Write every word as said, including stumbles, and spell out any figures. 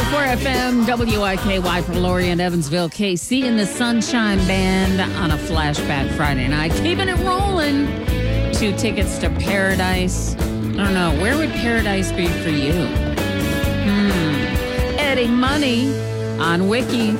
four F M, W I K Y from Lorient, Evansville, K C and the Sunshine Band on a flashback Friday night. Keeping it rolling. Two tickets to Paradise. I don't know. Where would Paradise be for you? Hmm. Eddie Money on Wiki.